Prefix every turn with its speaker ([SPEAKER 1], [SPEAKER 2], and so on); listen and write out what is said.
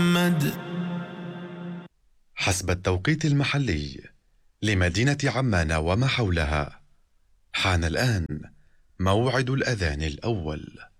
[SPEAKER 1] محمد.
[SPEAKER 2] حسب التوقيت المحلي لمدينة عمان وما حولها، حان الآن موعد الأذان الأول.